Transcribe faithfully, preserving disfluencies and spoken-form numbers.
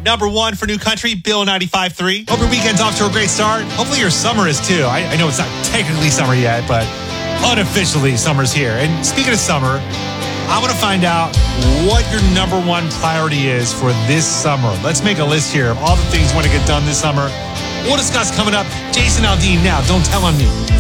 number one for New Country, Bill ninety-five point three. Hope your weekend's off to a great start. Hopefully your summer is too. I, I know it's not technically summer yet, but unofficially summer's here. And speaking of summer, I want to find out what your number one priority is for this summer. Let's make a list here of all the things you want to get done this summer. We'll discuss coming up. Jason Aldean now. Don't tell on me.